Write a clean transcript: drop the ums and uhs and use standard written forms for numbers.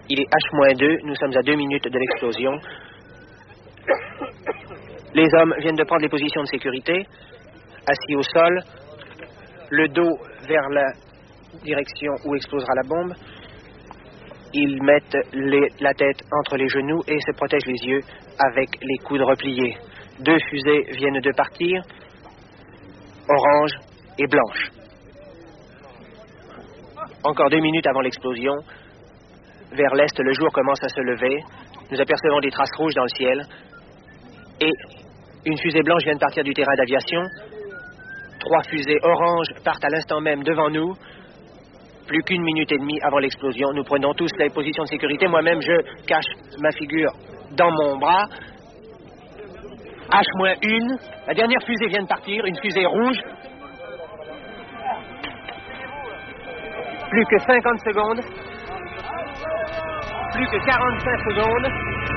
Il est H-2, nous sommes à 2 minutes de l'explosion. Les hommes viennent de prendre les positions de sécurité, assis au sol, le dos vers la direction où explosera la bombe. Ils mettent la tête entre les genoux et se protègent les yeux avec les coudes repliés. 2 fusées viennent de partir, orange et blanche. Encore 2 minutes avant l'explosion, vers l'est, le jour commence à se lever. Nous apercevons des traces rouges dans le ciel. Et une fusée blanche vient de partir du terrain d'aviation. 3 fusées oranges partent à l'instant même devant nous. Plus qu'1 minute et demie avant l'explosion, nous prenons tous les positions de sécurité. Moi-même, je cache ma figure dans mon bras. H-1, la dernière fusée vient de partir, une fusée rouge. Plus que 50 secondes. Plus que 45 secondes.